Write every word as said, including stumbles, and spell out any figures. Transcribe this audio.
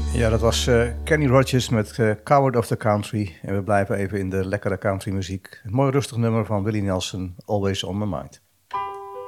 Ja, dat was uh, Kenny Rogers met uh, Coward of the Country. En we blijven even in de lekkere countrymuziek. Een mooi rustig nummer van Willie Nelson, Always on My Mind.